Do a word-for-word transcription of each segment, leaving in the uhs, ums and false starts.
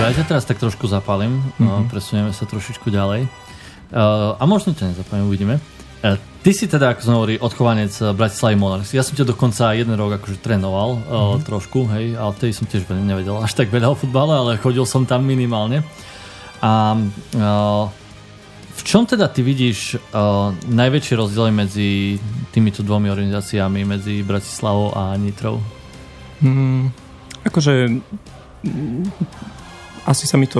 Dobre, ja teraz tak trošku zapálim. Mm-hmm. Presunieme sa trošičku ďalej. A možno ťa nezapálim, uvidíme. Ty si teda, ako som hovorí, odchovanec Bratislavy Monarchs. Ja som ťa dokonca jeden rok akože trénoval mm-hmm. trošku, hej, ale vtedy som tiež nevedel až tak veľa o futbale, ale chodil som tam minimálne. A v čom teda ty vidíš najväčšie rozdiely medzi týmito dvomi organizáciami, medzi Bratislavou a Nitrou? Hmm, akože asi sa mi to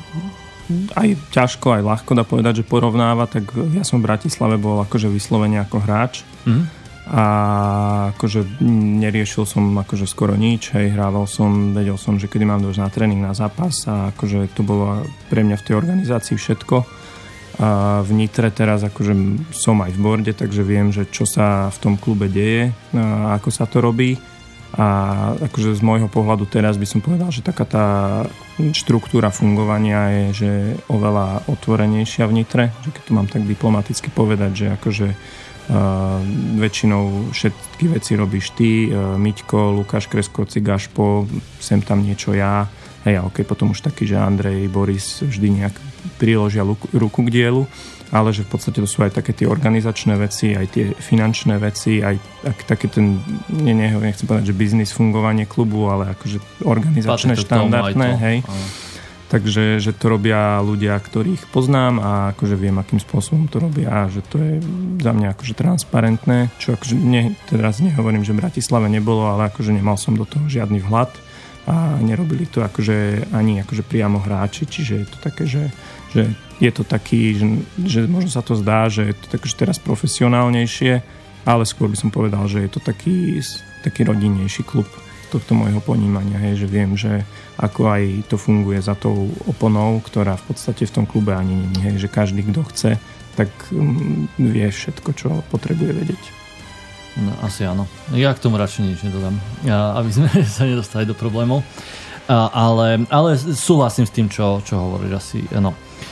aj ťažko, aj ľahko dá povedať, že porovnáva, tak ja som v Bratislave bol akože vyslovene ako hráč mm. a akože neriešil som akože skoro nič, hej, hrával som, vedel som, že kedy mám dojsť na tréning, na zápas a akože to bolo pre mňa v tej organizácii všetko. A v Nitre teraz akože som aj v borde, takže viem, že čo sa v tom klube deje, a ako sa to robí. A akože z môjho pohľadu teraz by som povedal, že taká tá štruktúra fungovania je že oveľa otvorenejšia v Nitre, že keď to mám tak diplomaticky povedať, že akože uh, väčšinou všetky veci robíš ty, uh, Miťko, Lukáš Kreskoci, Gašpo, sem tam niečo ja, hej, a ok, potom už taký, že Andrej, Boris vždy nejak priložia ruku, ruku k dielu, ale že v podstate to sú aj také tie organizačné veci, aj tie finančné veci, aj, aj také ten, ne, ne, nechcem povedať, že biznis, fungovanie klubu, ale akože organizačné, štandardné, hej. Ale... Takže, že to robia ľudia, ktorých poznám a akože viem, akým spôsobom to robia a že to je za mňa akože transparentné, čo akože ne, teraz nehovorím, že v Bratislave nebolo, ale akože nemal som do toho žiadny vhľad a nerobili to akože ani akože priamo hráči, čiže je to také, že, že je to taký, že, že možno sa to zdá, že je to tak, že teraz profesionálnejšie, ale skôr by som povedal, že je to taký, taký rodinnejší klub tohto môjho ponímania, hej, že viem, že ako aj to funguje za tou oponou, ktorá v podstate v tom klube ani nie je, že každý, kto chce, tak um, vie všetko, čo potrebuje vedieť. No, asi áno. Ja k tomu radšej nič nedodám, aby sme sa nedostali do problémov. Ale, ale súhlasím s tým, čo, čo hovoríš asi. No.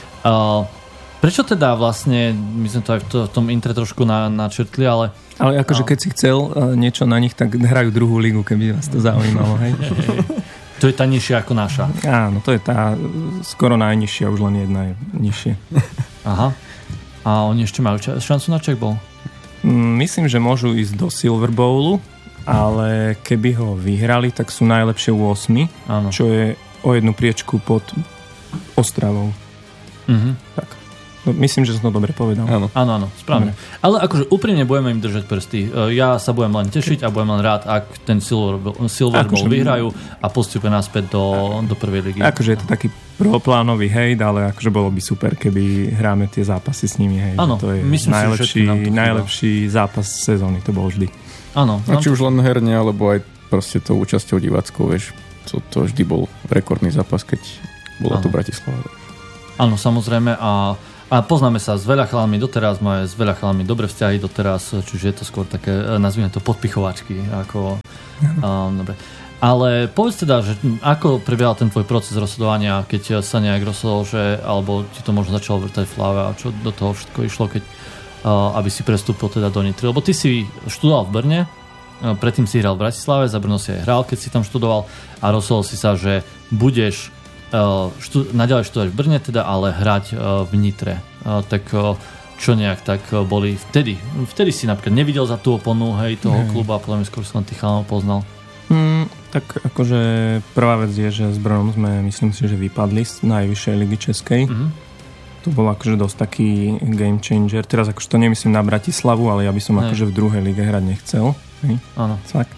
Prečo teda vlastne, my sme to aj v, to, v tom intre trošku na, načrtli, ale... Ale akože keď si chcel niečo na nich, tak hrajú druhú ligu, keby vás to zaujímalo, hej? To je tá nižšia ako naša. Áno, to je tá skoro najnižšia, už len jedna je nižšie. Aha. A oni ešte majú šancu na Czech Bowl? Myslím, že môžu ísť do Silver Bowlu, ale keby ho vyhrali, tak sú najlepšie u osmi, áno. Čo je o jednu priečku pod Ostravou. Mhm. Tak. No, myslím, že som to dobre povedal. Áno, áno, áno, správne. Áno. Ale akože úprimne budeme im držať prsty. Ja sa budem len tešiť a budem len rád, ak ten Silver, Silver Bowl vyhrajú a postupia naspäť do, do prvej ligy. Akože je to taký prvoplánový hejt, ale akože bolo by super, keby hráme tie zápasy s nimi. Hej. Áno, to je myslím najlepší, si, najlepší zápas sezóny, to bol vždy. Áno. A či už len herne, alebo aj proste tou účasťou diváckou, vieš, to, to vždy bol rekordný zápas, keď bola tu Bratislava. Áno, samozrejme a A poznáme sa s veľa chalami doteraz, máme s veľa chalami dobré vzťahy doteraz, čiže je to skôr také, nazvime to podpichovačky. Ako, um, dobre. Ale povedz teda, že ako prebiehal ten tvoj proces rozhodovania, keď sa nejak rozhodol, že, alebo ti to možno začalo vrtať v hlave a čo do toho všetko išlo, keď, uh, aby si prestúpil teda do Nitry. Lebo ty si študoval v Brne, uh, predtým si hral v Bratislave, za Brno si aj hral, keď si tam študoval a rozhodol si sa, že budeš Štu, naďalej študovať v Brne teda, ale hrať uh, v Nitre. Uh, tak uh, čo nejak tak uh, boli vtedy? Vtedy si napríklad nevidel za tú oponu, hej, toho hmm. kluba a podľa mňa skôr si len tých chalanov poznal. Hmm, tak akože prvá vec je, že s Brnom sme, myslím si, že vypadli z najvyššej ligy českej. Mm-hmm. To bol akože dosť taký game changer. Teraz akože to nemyslím na Bratislavu, ale ja by som hej. akože v druhej lige hrať nechcel. Hej? Áno. Tak.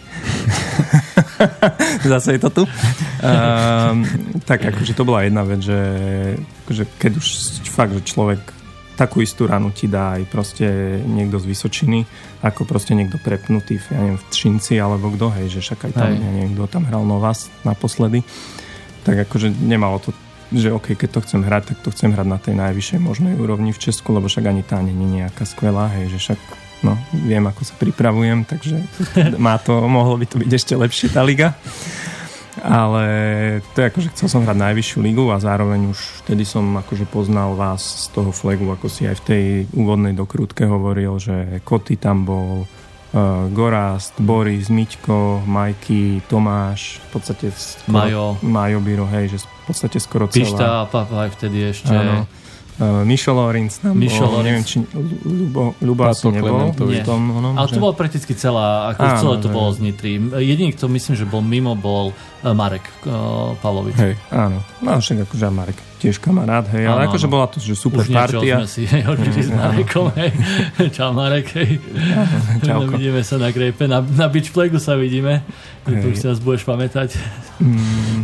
Zase je to tu. Um, tak akože to bola jedna vec, že akože keď už fakt, že človek takú istú ranu ti dá aj proste niekto z Vysočiny, ako proste niekto prepnutý ja neviem, v Třinci alebo kto, hej, že však aj tam, ja neviem, kto tam hral Novas naposledy, tak akože nemalo to, že ok, keď to chcem hrať, tak to chcem hrať na tej najvyššej možnej úrovni v Česku, lebo však ani tá nie je nejaká skvelá, hej, že však no, viem, ako sa pripravujem, takže má to, mohlo by to byť ešte lepšie tá liga. Ale to je akože chcel som hrať najvyššiu ligu a zároveň už vtedy som akože poznal vás z toho flagu, ako si aj v tej úvodnej dokrútke hovoril, že Koty tam bol, uh, Gorast, Boris, Miťko, Majky, Tomáš, v podstate skoro, Majo. Majo Biro, hej, že v podstate skoro celá. Pišta, Papaj vtedy ešte. Áno. Uh, Mišo Lorinc tam Mišo bol, Lorinc. neviem, či Ľubo, Ľubo asi nebol v tom onom, ale to že... bolo prakticky celá, ako Áno, celé to že... bolo z Nitry. Jediný, kto myslím, že bol mimo, bol Marek uh, Pavlovič. Hej. Áno, no však akože Marek tiež kamarát, hej, ale áno, akože áno. bola to že super už niečo partia. Už sme si odbili s Marekom, hej. Čau Marek, hej. Čauko. Vidíme sa na grejpe, na, na beach flagu sa vidíme. Tu už si nás budeš pamätať. Mm.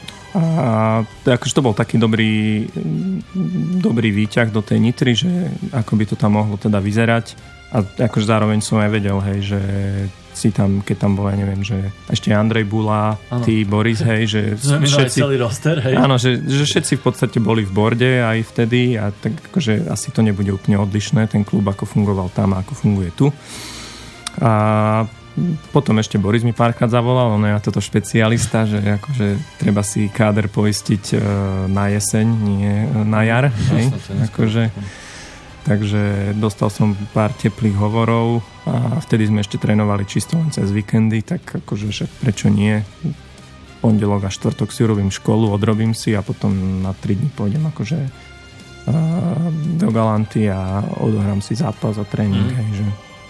A akože to bol taký dobrý dobrý výťah do tej Nitry, že ako by to tam mohlo teda vyzerať a akože zároveň som aj vedel, hej, že si tam, keď tam bol, ja neviem, že ešte Andrej Bulá, ano. Ty, Boris, hej, že sme všetci, celý roster, hej. Áno, že, že všetci v podstate boli v borde aj vtedy a tak akože asi to nebude úplne odlišné, ten klub ako fungoval tam a ako funguje tu. A potom ešte Boris mi párkrát zavolal, on je na toto špecialista, že akože treba si káder poistiť na jeseň, nie na jar. Hej? Akože, takže dostal som pár teplých hovorov a vtedy sme ešte trénovali čisto len cez víkendy, tak akože však prečo nie? Pondelok a štvrtok si urobím školu, odrobím si a potom na tri dni pôjdem akože do Galanty a odohrám si zápas a tréning. Mm. Hej, že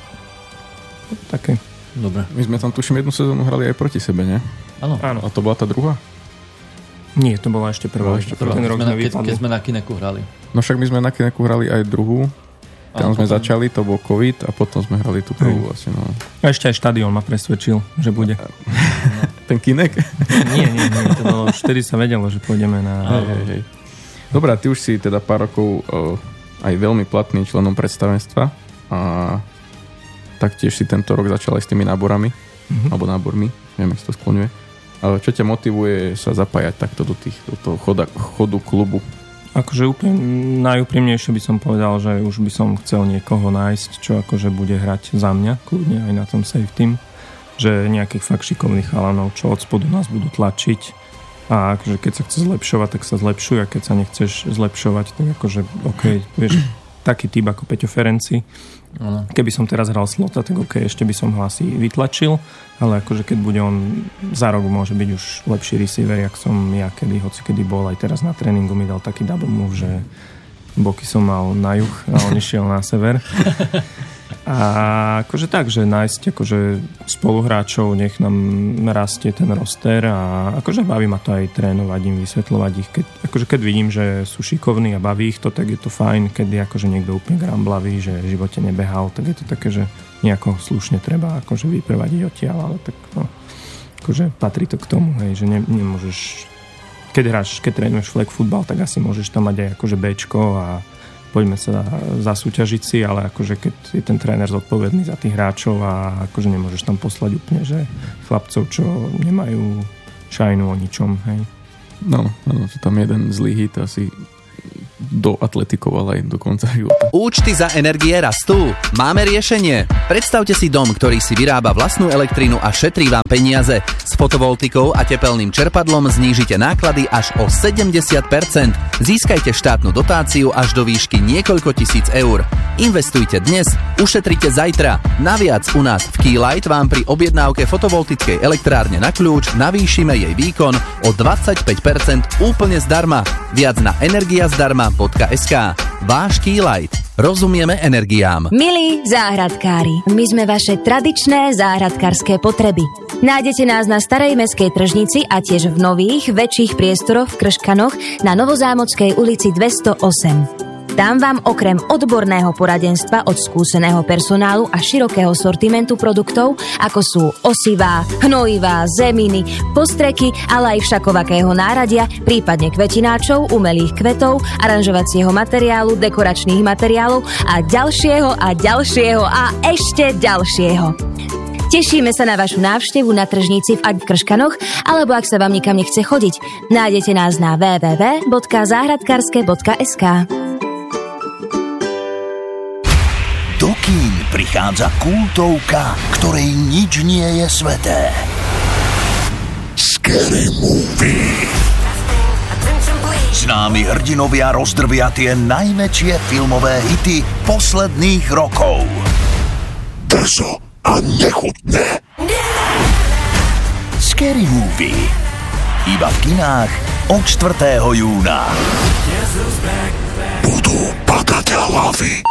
také. Dobre. My sme tam tuším jednu sezónu hrali aj proti sebe, nie? Áno. A to bola tá druhá? Nie, to bola ešte prvá. Bola ešte prvá. Ten rok sme keď, keď sme na Kineku hrali. No však my sme na Kineku hrali aj druhú. Tam sme potom začali, to bol COVID a potom sme hrali tú prvú asi. No. A ešte aj štadión ma presvedčil, že bude. No. Ten Kinek? Nie, nie, nie. To bolo, už vtedy sa vedelo, že pôjdeme na... Hej, hej, hej. Dobrá, ty už si teda pár rokov uh, aj veľmi platný členom predstavenstva a taktiež si tento rok začal aj s tými náborami, mm-hmm. alebo nábormi, neviem, ak to skloňuje. Ale čo ťa motivuje sa zapájať takto do, tých, do toho choda, chodu klubu? Akože úplne najúprimnejšie by som povedal, že už by som chcel niekoho nájsť, čo akože bude hrať za mňa, kľudne aj na tom save team, že nejakých fakt šikovných chalanov, čo od spodu nás budú tlačiť a akože keď sa chce zlepšovať, tak sa zlepšuj a keď sa nechceš zlepšovať, tak akože okej, okay, vieš, taký typ ako Peťo Ferenci. Ano. Keby som teraz hral slota, tak ok, ešte by som ho asi vytlačil, ale akože keď bude on za rok môže byť už lepší receiver, jak som ja kedy, hoci kedy bol, aj teraz na tréningu mi dal taký double move, že boky som mal na juh a on išiel na sever. A akože tak, že nájsť akože spoluhráčov, nech nám rastie ten roster a akože baví ma to aj trénovať im, vysvetľovať ich. Keď, akože keď vidím, že sú šikovní a baví ich to, tak je to fajn. Keď je akože niekto úplne gramblavý, že v živote nebehal, tak je to také, že nejako slušne treba akože vyprevadiť odtiaľ, ale tak no, akože patrí to k tomu, hej, že ne, nemôžeš, keď hráš, keď trénuješ flag football, tak asi môžeš tam mať aj akože béčko a poďme sa zasúťažiť si, ale akože keď je ten tréner zodpovedný za tých hráčov a akože nemôžeš tam poslať úplne, že chlapcov, čo nemajú šajnu o ničom, hej. No, no, to tam jeden zlý hit asi doatletikoval aj do konca života. Účty za energie rastú? Máme riešenie. Predstavte si dom, ktorý si vyrába vlastnú elektrínu a šetrí vám peniaze. S fotovoltikou a tepelným čerpadlom znížite náklady až o sedemdesiat percent. Získajte štátnu dotáciu až do výšky niekoľko tisíc eur. Investujte dnes, ušetrite zajtra. Naviac u nás v Keylight vám pri objednávke fotovoltickej elektrárne na kľúč navýšime jej výkon o dvadsaťpäť percent úplne zdarma. Viac na energiazdarma bodka es ká. Váš Keylight. Rozumieme energiám. Milí záhradkári, my sme vaše tradičné záhradkárske potreby. Nájdete nás na Starej mestskej tržnici a tiež v nových, väčších priestoroch v Krškanoch na Novozámockej ulici dvestoosem. Tam vám okrem odborného poradenstva od skúseného personálu a širokého sortimentu produktov, ako sú osivá, hnojivá, zeminy, postreky, ale aj všakovakého náradia, prípadne kvetináčov, umelých kvetov, aranžovacieho materiálu, dekoračných materiálov a ďalšieho a ďalšieho a ešte ďalšieho. Tešíme sa na vašu návštevu na tržnici v Ať v Krškanoch, alebo ak sa vám nikam nechce chodiť, nájdete nás na w w w bodka záhradkarske bodka es ká. Do kín prichádza kultovka, ktorej nič nie je sveté. Scary Movie. Známi hrdinovia rozdrvia tie najväčšie filmové hity posledných rokov. Drzo a nechutné. Scary Movie. Iba v kinách od štvrtého júna. Budú padať hlavy.